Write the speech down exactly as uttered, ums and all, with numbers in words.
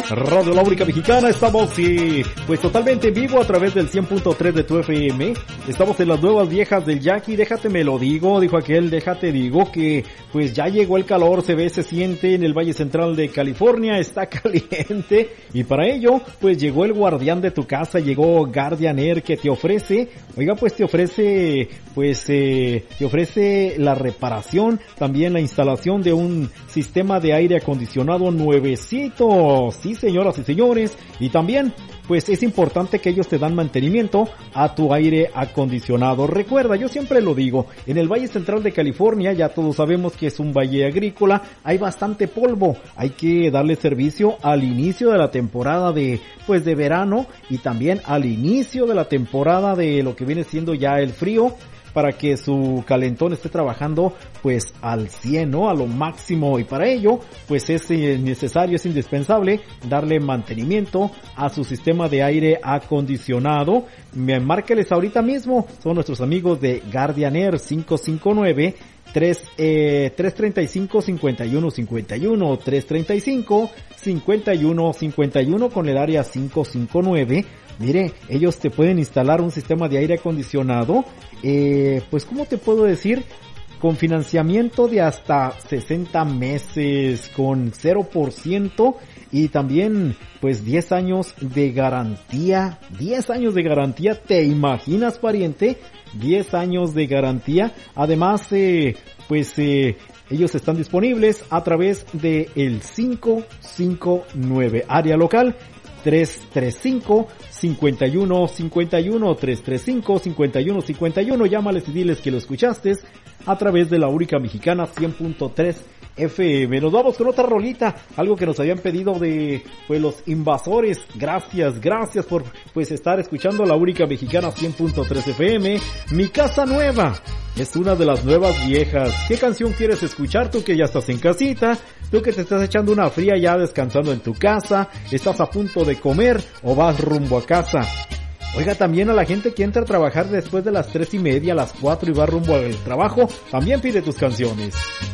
Radio La Única Mexicana. Estamos sí, pues totalmente en vivo a través del cien punto tres de tu F M. Estamos en las nuevas viejas del Jackie. Déjate me lo digo, dijo aquel, déjate digo que pues ya llegó el calor, se ve, se siente en el Valle Central de California, está caliente y para ello pues llegó el guardián de tu casa, llegó Guardian Air que te ofrece, oiga pues te ofrece pues eh, te ofrece la reparación, también la instalación de un sistema de aire acondicionado nuevecito, sí señoras y señores, y también pues es importante que ellos te dan mantenimiento a tu aire acondicionado. Recuerda, yo siempre lo digo, en el Valle Central de California, ya todos sabemos que es un valle agrícola, hay bastante polvo, hay que darle servicio al inicio de la temporada de, pues de verano, y también al inicio de la temporada de lo que viene siendo ya el frío, para que su calentón esté trabajando pues al cien, ¿no? A lo máximo, y para ello pues es necesario, es indispensable darle mantenimiento a su sistema de aire acondicionado. Márqueles ahorita mismo, son nuestros amigos de Guardian Air, cinco cinco nueve tres treinta y cinco cincuenta y uno cincuenta y uno, tres treinta y cinco cincuenta y uno cincuenta y uno con el área cinco cinco nueve. Mire, ellos te pueden instalar un sistema de aire acondicionado, eh, pues ¿cómo te puedo decir? Con financiamiento de hasta sesenta meses, con cero por ciento y también pues diez años de garantía, diez años de garantía, ¿te imaginas, pariente? diez años de garantía, además eh, pues eh, ellos están disponibles a través de el cinco cinco nueve, área local tres tres cinco cincuenta y uno cincuenta y uno, tres tres cinco cincuenta y uno cincuenta y uno, llámales y diles que lo escuchaste a través de La Única Mexicana cien punto tres F M. Nos vamos con otra rolita, algo que nos habían pedido de pues los invasores. Gracias, gracias por pues estar escuchando La Única Mexicana cien punto tres F M. Mi casa nueva es una de las nuevas viejas. ¿Qué canción quieres escuchar? Tú que ya estás en casita, tú que te estás echando una fría ya descansando en tu casa, estás a punto de comer o vas rumbo a casa. Oiga, también a la gente que entra a trabajar después de las tres y media, a las cuatro y va rumbo al trabajo, también pide tus canciones.